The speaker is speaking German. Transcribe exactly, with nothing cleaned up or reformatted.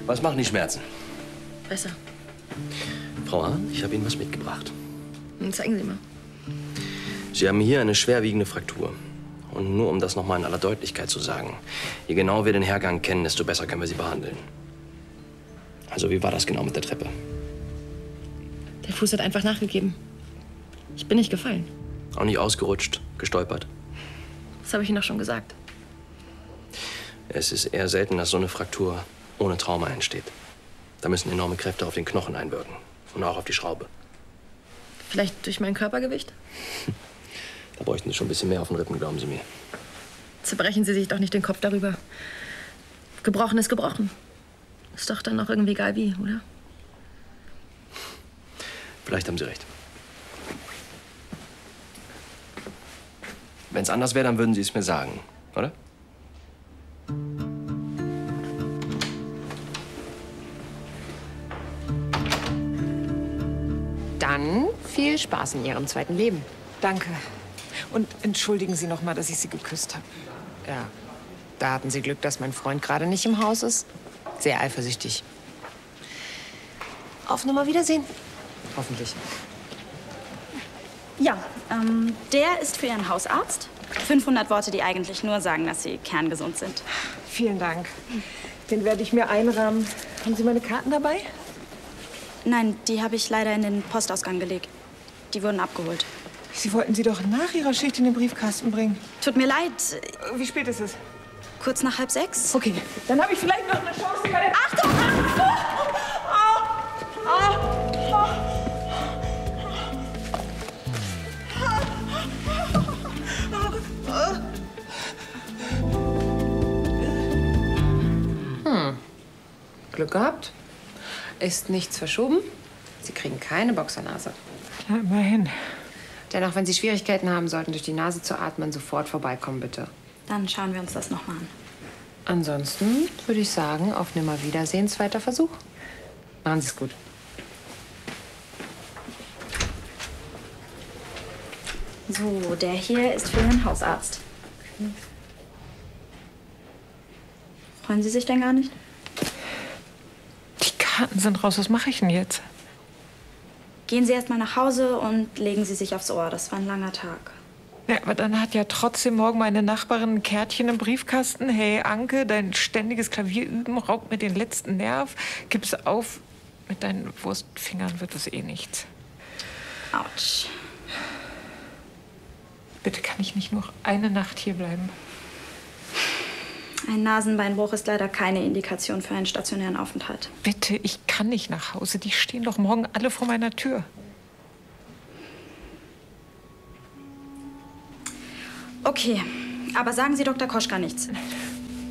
Was machen die Schmerzen? Besser. Frau Ahn, ich habe Ihnen was mitgebracht. Dann zeigen Sie mal. Sie haben hier eine schwerwiegende Fraktur. Und nur um das noch mal in aller Deutlichkeit zu sagen, je genauer wir den Hergang kennen, desto besser können wir Sie behandeln. Also, wie war das genau mit der Treppe? Der Fuß hat einfach nachgegeben. Ich bin nicht gefallen. Auch nicht ausgerutscht, gestolpert? Das habe ich Ihnen doch schon gesagt. Es ist eher selten, dass so eine Fraktur ohne Trauma entsteht. Da müssen enorme Kräfte auf den Knochen einwirken. Und auch auf die Schraube. Vielleicht durch mein Körpergewicht? Da bräuchten Sie schon ein bisschen mehr auf den Rippen, glauben Sie mir. Zerbrechen Sie sich doch nicht den Kopf darüber. Gebrochen ist gebrochen. Ist doch dann auch irgendwie egal wie, oder? Vielleicht haben Sie recht. Wenn es anders wäre, dann würden Sie es mir sagen, oder? Dann viel Spaß in Ihrem zweiten Leben. Danke. Und entschuldigen Sie noch mal, dass ich Sie geküsst habe. Ja, da hatten Sie Glück, dass mein Freund gerade nicht im Haus ist. Sehr eifersüchtig. Auf Nummerwiedersehen. Hoffentlich. Ja, ähm, der ist für Ihren Hausarzt. fünfhundert Worte, die eigentlich nur sagen, dass Sie kerngesund sind. Vielen Dank. Den werde ich mir einrahmen. Haben Sie meine Karten dabei? Nein, die habe ich leider in den Postausgang gelegt. Die wurden abgeholt. Sie wollten sie doch nach Ihrer Schicht in den Briefkasten bringen. Tut mir leid. Wie spät ist es? Kurz nach halb sechs. Okay, dann habe ich vielleicht noch eine Chance. Meine... Achtung! Hm. Glück gehabt. Ist nichts verschoben. Sie kriegen keine Boxernase. Na, immerhin. Dennoch, wenn Sie Schwierigkeiten haben sollten, durch die Nase zu atmen, sofort vorbeikommen, bitte. Dann schauen wir uns das noch mal an. Ansonsten würde ich sagen, auf Nimmerwiedersehen, zweiter Versuch. Machen Sie es gut. So, der hier ist für Ihren Hausarzt. Freuen Sie sich denn gar nicht? Die Karten sind raus. Was mache ich denn jetzt? Gehen Sie erst mal nach Hause und legen Sie sich aufs Ohr. Das war ein langer Tag. Ja, aber dann hat ja trotzdem morgen meine Nachbarin ein Kärtchen im Briefkasten. Hey, Anke, dein ständiges Klavierüben raubt mir den letzten Nerv. Gib's auf. Mit deinen Wurstfingern wird das eh nichts. Autsch. Bitte kann ich nicht noch eine Nacht hier bleiben? Ein Nasenbeinbruch ist leider keine Indikation für einen stationären Aufenthalt. Bitte, ich kann nicht nach Hause. Die stehen doch morgen alle vor meiner Tür. Okay, aber sagen Sie Doktor Koschka nichts.